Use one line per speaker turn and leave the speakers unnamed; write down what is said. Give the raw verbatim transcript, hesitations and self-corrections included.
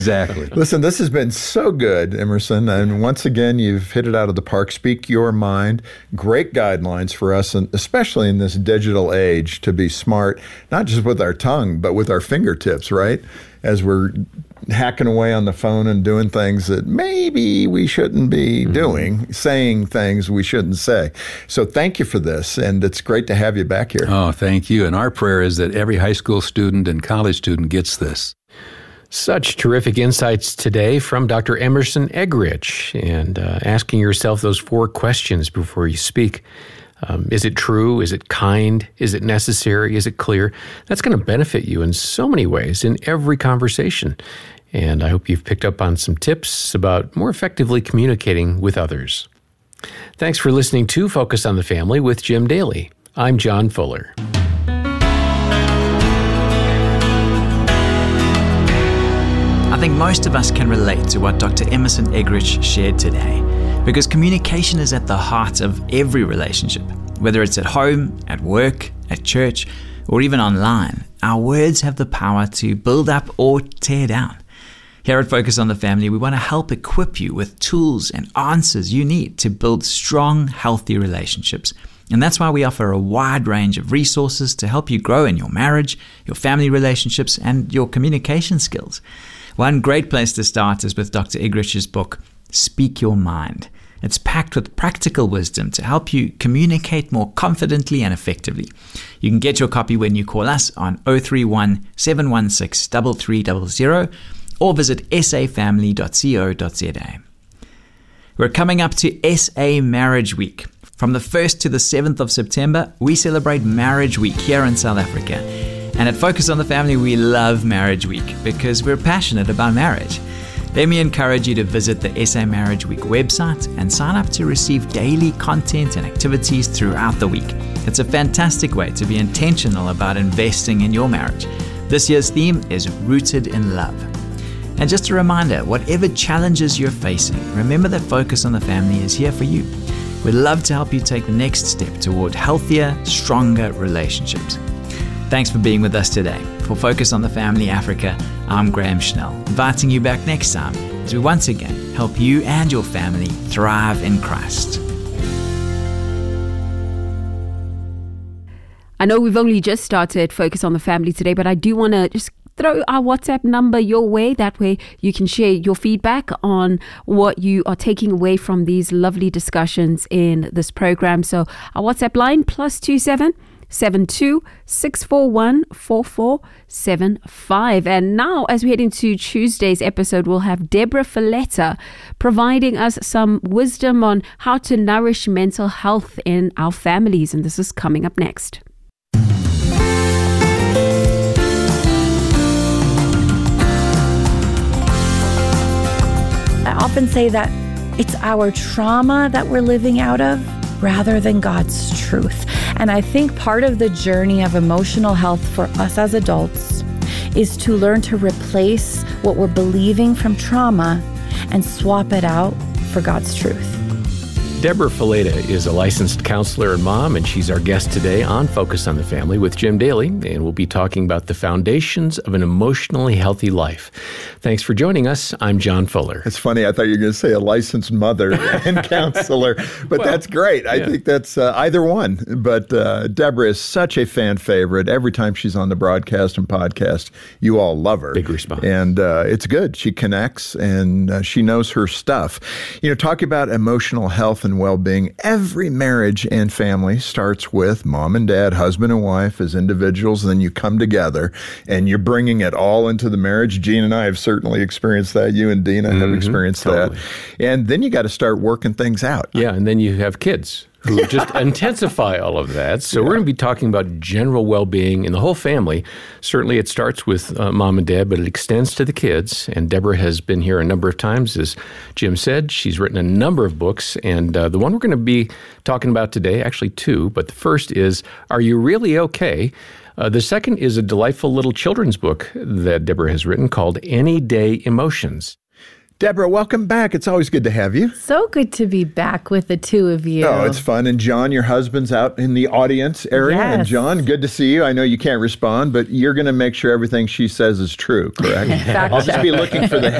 Exactly.
Listen, this has been so good, Emerson. And once again, you've hit it out of the park. Speak your mind. Great guidelines for us, and especially in this digital age, to be smart, not just with our tongue, but with our fingertips, right? As we're hacking away on the phone and doing things that maybe we shouldn't be mm-hmm. doing, saying things we shouldn't say. So thank you for this, and it's great to have you back here.
Oh, thank you. And our prayer is that every high school student and college student gets this.
Such terrific insights today from Doctor Emerson Eggerichs, and uh, asking yourself those four questions before you speak. Um, is it true? Is it kind? Is it necessary? Is it clear? That's going to benefit you in so many ways in every conversation. And I hope you've picked up on some tips about more effectively communicating with others. Thanks for listening to Focus on the Family with Jim Daly. I'm John Fuller.
I think most of us can relate to what Doctor Emerson Eggerichs shared today, because communication is at the heart of every relationship. Whether it's at home, at work, at church, or even online, our words have the power to build up or tear down. Here at Focus on the Family, we want to help equip you with tools and answers you need to build strong, healthy relationships. And that's why we offer a wide range of resources to help you grow in your marriage, your family relationships, and your communication skills. One great place to start is with Doctor Eggerichs' book, Speak Your Mind. It's packed with practical wisdom to help you communicate more confidently and effectively. You can get your copy when you call us on oh three one, seven one six, three three zero zero or visit s a family dot co dot z a. We're coming up to S A Marriage Week. From the first to the seventh of September, we celebrate Marriage Week here in South Africa. And at Focus on the Family, we love Marriage Week because we're passionate about marriage. Let me encourage you to visit the S A Marriage Week website and sign up to receive daily content and activities throughout the week. It's a fantastic way to be intentional about investing in your marriage. This year's theme is Rooted in Love. And just a reminder, whatever challenges you're facing, remember that Focus on the Family is here for you. We'd love to help you take the next step toward healthier, stronger relationships. Thanks for being with us today. For Focus on the Family Africa, I'm Graham Schnell, inviting you back next time as we once again help you and your family thrive in Christ.
I know we've only just started Focus on the Family today, but I do want to just throw our WhatsApp number your way. That way you can share your feedback on what you are taking away from these lovely discussions in this program. So our WhatsApp line, plus two seven seven two six four one four four seven five. And now, as we head into Tuesday's episode, we'll have Deborah Folletta providing us some wisdom on how to nourish mental health in our families. And this is coming up next.
I often say that it's our trauma that we're living out of rather than God's truth. And I think part of the journey of emotional health for us as adults is to learn to replace what we're believing from trauma and swap it out for God's truth.
Deborah Folletta is a licensed counselor and mom, and she's our guest today on Focus on the Family with Jim Daly, and we'll be talking about the foundations of an emotionally healthy life. Thanks for joining us. I'm John Fuller.
It's funny. I thought you were going to say a licensed mother and counselor, but well, that's great. I yeah. think that's uh, either one. But uh, Deborah is such a fan favorite. Every time she's on the broadcast and podcast, you all love her.
Big response.
And uh, it's good. She connects, and uh, she knows her stuff. You know, talking about emotional health and well-being, every marriage and family starts with mom and dad, husband and wife as individuals, and then you come together and you're bringing it all into the marriage. Gene and I have certainly experienced that. You and Dina mm-hmm, have experienced totally. that. And then you got to start working things out.
Yeah, and then you have kids who just intensify all of that. So yeah. we're going to be talking about general well-being in the whole family. Certainly it starts with uh, mom and dad, but it extends to the kids. And Deborah has been here a number of times, as Jim said. She's written a number of books. And uh, the one we're going to be talking about today, actually two, but the first is, Are You Really Okay? Uh, the second is a delightful little children's book that Deborah has written called Any Day Emotions.
Deborah, welcome back. It's always good to have you.
So good to be back with the two of you.
Oh, it's fun. And John, your husband's out in the audience area.
Yes.
And John, good to see you. I know you can't respond, but you're going to make sure everything she says is true, correct?
Fact
I'll just be looking for the